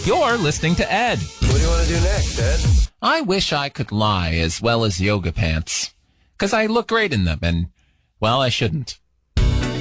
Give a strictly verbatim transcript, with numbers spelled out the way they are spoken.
You're listening to Ed. What do you want to do next, Ed? I wish I could lie as well as yoga pants. Because I look great in them, and, well, I shouldn't.